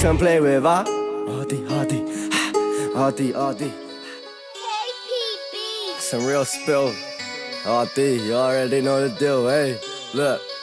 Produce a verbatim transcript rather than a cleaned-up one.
come play with, huh? Hardy, hardy, hardy, hardy. Some real spill. R D, you already know the deal, hey, look.